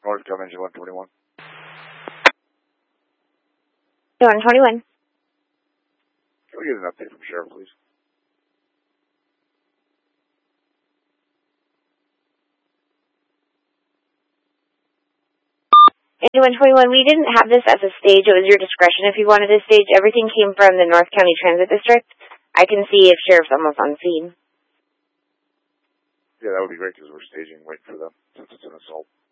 North County Engine 121. 121. Can we get an update from Sheriff, please? Engine 121, we didn't have this as a stage. It was your discretion if you wanted a stage. Everything came from the North County Transit District. I can see if Sheriff's almost on scene. Yeah, that would be great because we're staging, waiting for them since it's an assault.